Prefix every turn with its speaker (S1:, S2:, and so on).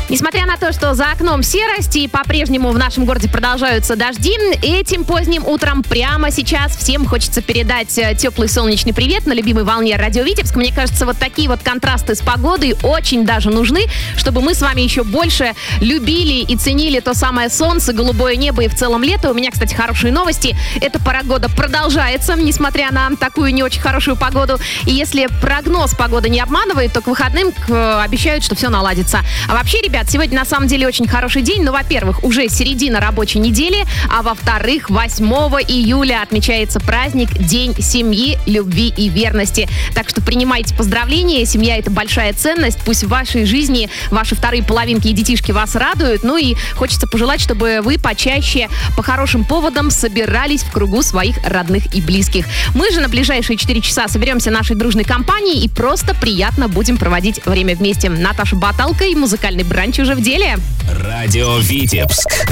S1: Несмотря на то, что за окном серость и по-прежнему в нашем городе продолжаются дожди, этим поздним утром прямо сейчас всем хочется передать теплый солнечный привет на любимой волне Радио Витебск. Мне кажется, вот такие вот контрасты с погодой очень даже нужны, чтобы мы с вами еще больше любили и ценили то самое солнце, голубое небо и в целом лето. У меня, кстати, хорошие новости. Эта пора года продолжается, несмотря на такую не очень хорошую погоду. И если прогноз погоды не обманывает, то к выходным обещают, что все наладится. А вообще, ребят, сегодня на самом деле очень хороший день. Ну, во-первых, уже середина рабочей недели, а во-вторых, 8 июля отмечается праздник День семьи, любви и верности. Так что принимайте поздравления. Семья — это большая ценность. Пусть в вашей жизни ваши вторые половинки и детишки вас радуют. Ну и хочется пожелать, чтобы вы почаще по хорошим поводам собирались в кругу своих родных и близких. Мы же на ближайшие 4 часа соберемся нашей дружной компанией и просто приятно будем проводить время вместе. Наташа Баталка и музыкальный бранч уже в деле.
S2: Радио Витебск.